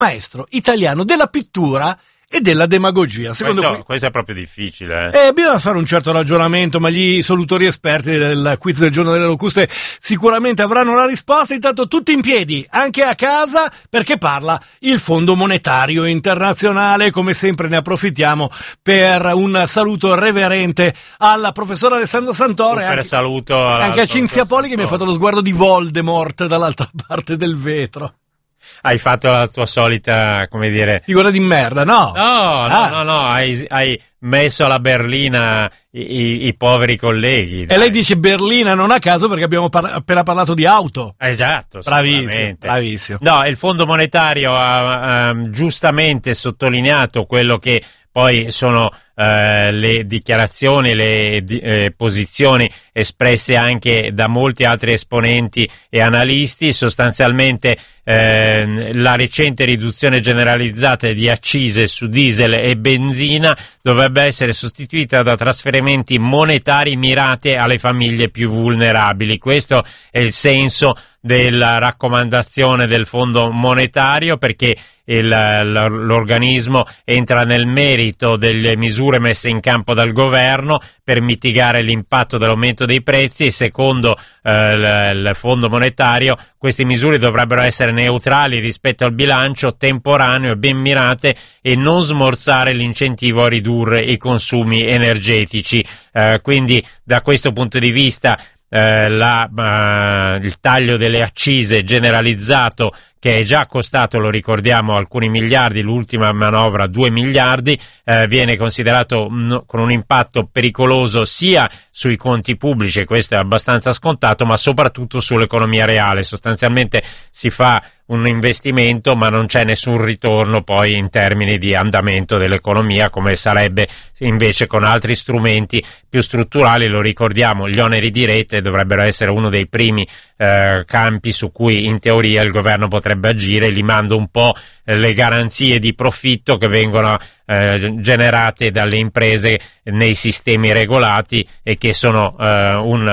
maestro italiano della pittura e della demagogia. Questo è proprio difficile. Bisogna fare un certo ragionamento, ma gli solutori esperti del quiz del giorno delle locuste sicuramente avranno la risposta. Intanto tutti in piedi, anche a casa, perché parla il Fondo Monetario Internazionale. Come sempre ne approfittiamo per un saluto reverente alla professora Alessandro Santoro e saluto anche a Cinzia Poli, che mi ha fatto lo sguardo di Voldemort dall'altra parte del vetro. Hai fatto la tua solita, come dire... figura di merda, no? No, hai messo alla berlina i poveri colleghi. Dai. E lei dice berlina non a caso perché abbiamo appena parlato di auto. Esatto, bravissimo. No, il Fondo Monetario ha giustamente sottolineato quello che poi sono le dichiarazioni, le posizioni espresse anche da molti altri esponenti e analisti. Sostanzialmente la recente riduzione generalizzata di accise su diesel e benzina dovrebbe essere sostituita da trasferimenti monetari mirati alle famiglie più vulnerabili. Questo è il senso della raccomandazione del Fondo Monetario, perché l'organismo entra nel merito delle misure messe in campo dal governo per mitigare l'impatto dell'aumento dei prezzi e secondo il Fondo Monetario queste misure dovrebbero essere neutrali rispetto al bilancio, temporaneo e ben mirate e non smorzare l'incentivo a ridurre i consumi energetici. Quindi da questo punto di vista il taglio delle accise generalizzato, che è già costato, lo ricordiamo, alcuni miliardi, l'ultima manovra 2 miliardi, viene considerato con un impatto pericoloso sia sui conti pubblici, questo è abbastanza scontato, ma soprattutto sull'economia reale. Sostanzialmente si fa un investimento ma non c'è nessun ritorno poi in termini di andamento dell'economia, come sarebbe invece con altri strumenti più strutturali. Lo ricordiamo, gli oneri di rete dovrebbero essere uno dei primi campi su cui in teoria il governo potrebbe agire, limando un po' le garanzie di profitto che vengono generate dalle imprese nei sistemi regolati e che sono in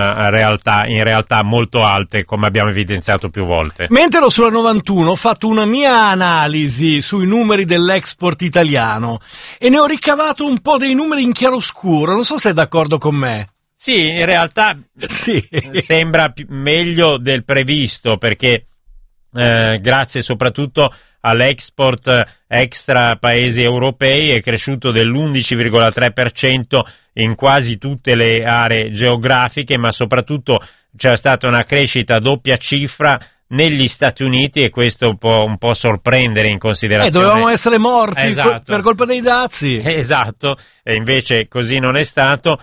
realtà molto alte, come abbiamo evidenziato più volte. Mentre ero sulla 91 ho fatto una mia analisi sui numeri dell'export italiano e ne ho ricavato un po' dei numeri in chiaroscuro, non so se è d'accordo con me. Sì, in realtà sì. Sembra meglio del previsto, perché grazie soprattutto all'export extra paesi europei è cresciuto dell'11,3% in quasi tutte le aree geografiche, ma soprattutto c'è stata una crescita a doppia cifra negli Stati Uniti, e questo può un po' sorprendere in considerazione. Dovevamo essere morti per colpa dei dazi. Esatto, e invece così non è stato.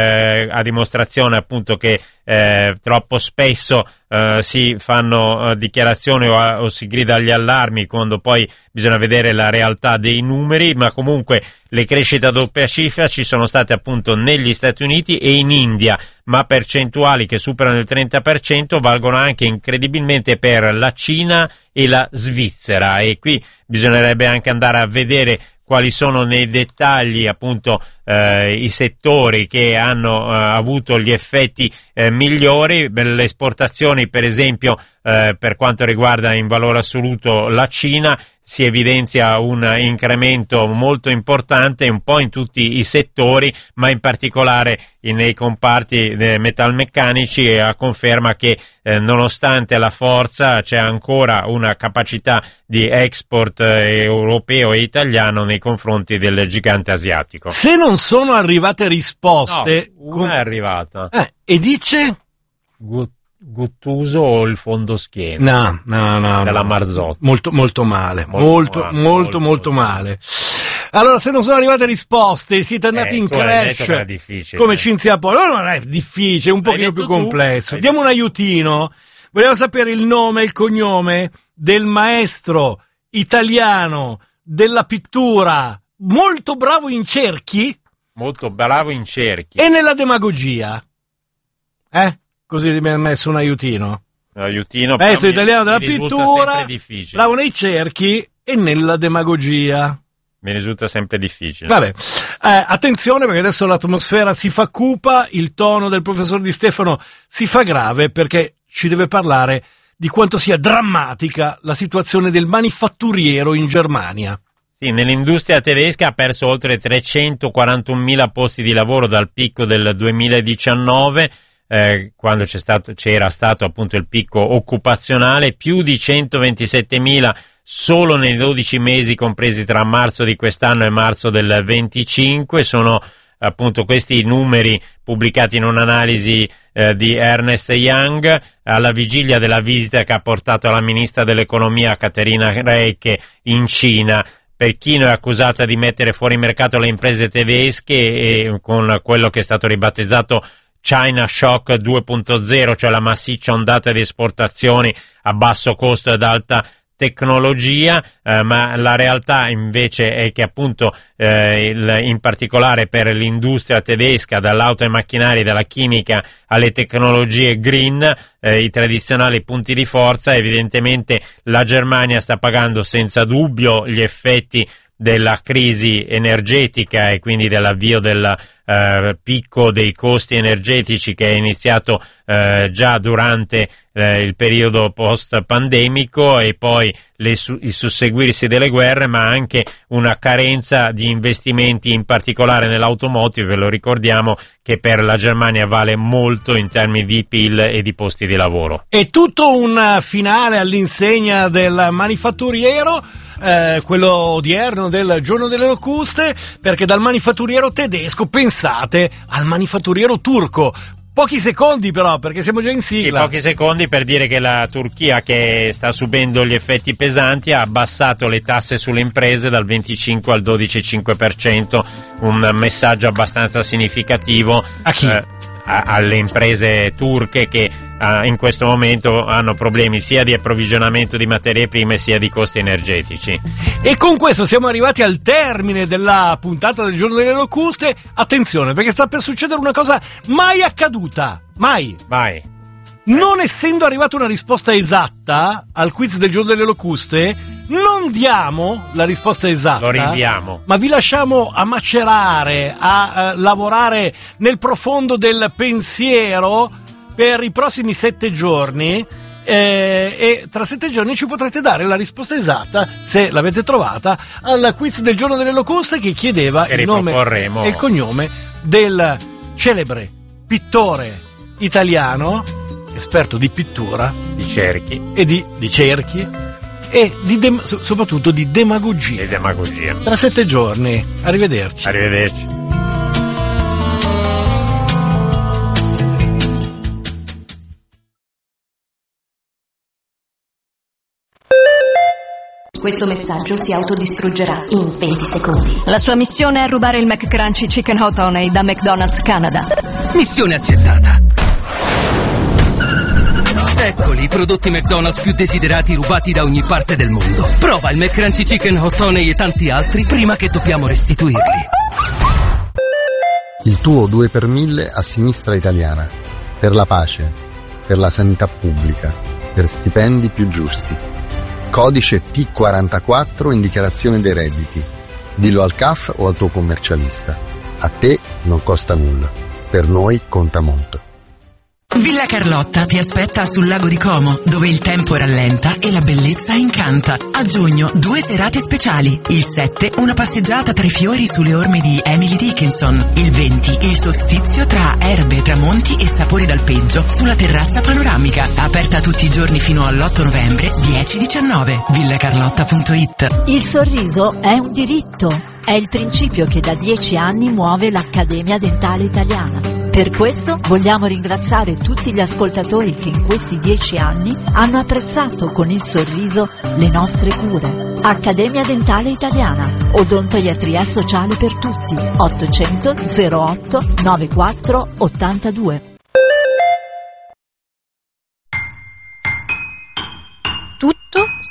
A dimostrazione appunto che troppo spesso si fanno dichiarazioni o si grida agli allarmi quando poi bisogna vedere la realtà dei numeri, ma comunque le crescite a doppia cifra ci sono state appunto negli Stati Uniti e in India, ma percentuali che superano il 30% valgono anche incredibilmente per la Cina e la Svizzera, e qui bisognerebbe anche andare a vedere quali sono nei dettagli appunto i settori che hanno avuto gli effetti migliori. Le esportazioni, per esempio, per quanto riguarda in valore assoluto la Cina, si evidenzia un incremento molto importante un po' in tutti i settori, ma in particolare nei comparti metalmeccanici, e a conferma che nonostante la forza c'è ancora una capacità di export europeo e italiano nei confronti del gigante asiatico. Se non sono arrivate risposte... No, una è arrivata. E dice? Guttuso o il fondo schiena? No. Della Marzotto. Molto male. Molto male. Allora, se non sono arrivate risposte, siete andati in crash come Cinzia Poli. No, non è difficile, è un pochino più complesso. Diamo un aiutino. Vogliamo sapere il nome e il cognome del maestro italiano della pittura, molto bravo in cerchi. Molto bravo in cerchi. E nella demagogia. Così mi ha messo un aiutino. Maestro italiano della pittura, bravo nei cerchi e nella demagogia. Mi risulta sempre difficile. Vabbè, attenzione, perché adesso l'atmosfera si fa cupa, il tono del professor Di Stefano si fa grave, perché ci deve parlare di quanto sia drammatica la situazione del manifatturiero in Germania. Sì, nell'industria tedesca ha perso oltre 341.000 posti di lavoro dal picco del 2019, quando c'era stato appunto il picco occupazionale, più di 127.000 solo nei 12 mesi compresi tra marzo di quest'anno e marzo del 25. Sono appunto questi numeri pubblicati in un'analisi di Ernst Young alla vigilia della visita che ha portato la ministra dell'economia Katharina Reiche in Cina. Pechino è accusata di mettere fuori mercato le imprese tedesche e con quello che è stato ribattezzato China Shock 2.0, cioè la massiccia ondata di esportazioni a basso costo ed alta tecnologia, ma la realtà invece è che appunto in particolare per l'industria tedesca, dall'auto ai macchinari, dalla chimica alle tecnologie green, i tradizionali punti di forza, evidentemente la Germania sta pagando senza dubbio gli effetti della crisi energetica e quindi dell'avvio del picco dei costi energetici che è iniziato già durante il periodo post-pandemico, e poi il susseguirsi delle guerre, ma anche una carenza di investimenti, in particolare nell'automotive. Lo ricordiamo che per la Germania vale molto in termini di PIL e di posti di lavoro. È tutto un finale all'insegna del manifatturiero, quello odierno del giorno delle locuste, perché dal manifatturiero tedesco pensate al manifatturiero turco. Pochi secondi però, perché siamo già in sigla. E pochi secondi per dire che la Turchia, che sta subendo gli effetti pesanti, ha abbassato le tasse sulle imprese dal 25 al 12,5%, un messaggio abbastanza significativo. A chi? Alle imprese turche che in questo momento hanno problemi sia di approvvigionamento di materie prime sia di costi energetici. E con questo siamo arrivati al termine della puntata del giorno delle locuste. Attenzione, perché sta per succedere una cosa mai accaduta. Mai. Non essendo arrivata una risposta esatta al quiz del giorno delle locuste, non diamo la risposta esatta. Lo rinviamo. Ma vi lasciamo a macerare, a lavorare nel profondo del pensiero per i prossimi 7 giorni. E tra 7 giorni ci potrete dare la risposta esatta, se l'avete trovata, al quiz del giorno delle locuste che chiedeva il nome e il cognome del celebre pittore italiano, esperto di pittura, di cerchi e di cerchi e soprattutto di demagogia. Tra 7 giorni. Arrivederci. Questo messaggio si autodistruggerà in 20 secondi. La sua missione è rubare il McCrunchy Chicken Hot Honey da McDonald's Canada. Missione accettata. Eccoli i prodotti McDonald's più desiderati rubati da ogni parte del mondo. Prova il McCrunchy Chicken Hot Honey e tanti altri prima che dobbiamo restituirli. Il tuo 2 per 1000 a Sinistra Italiana. Per la pace, per la sanità pubblica, per stipendi più giusti. Codice T44 in dichiarazione dei redditi. Dillo al CAF o al tuo commercialista. A te non costa nulla. Per noi conta molto. Villa Carlotta ti aspetta sul lago di Como, dove il tempo rallenta e la bellezza incanta. A giugno 2 serate speciali. Il 7 una passeggiata tra i fiori sulle orme di Emily Dickinson. Il 20 il solstizio tra erbe, tramonti e sapori d'alpeggio sulla terrazza panoramica. Aperta tutti i giorni fino all'8 novembre 10-19. villacarlotta.it. Il sorriso è un diritto. È il principio che da 10 anni muove l'Accademia Dentale Italiana. Per questo vogliamo ringraziare tutti gli ascoltatori che in questi 10 anni hanno apprezzato con il sorriso le nostre cure. Accademia Dentale Italiana, odontoiatria sociale per tutti. 800 08 94 82. Tutto